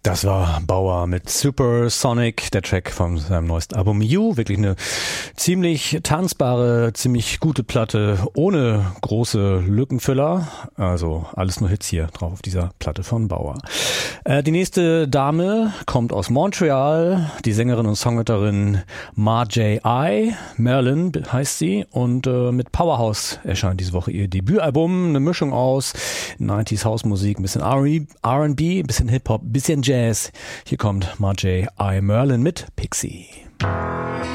Das war Bauer mit Supersonic, der Track von seinem neuesten Album You. Wirklich eine ziemlich tanzbare, ziemlich gute Platte, ohne große Lückenfüller. Also alles nur Hits hier drauf auf dieser Platte von Bauer. Die nächste Dame kommt aus Montreal, die Sängerin und Songwriterin Marjay. Merlin heißt sie und mit Powerhouse erscheint diese Woche ihr Debütalbum. Eine Mischung aus 90s Hausmusik, ein bisschen R&B, ein bisschen Hip-Hop, ein bisschen Jazz. Hier kommt Marjay Merlin mit Pixie.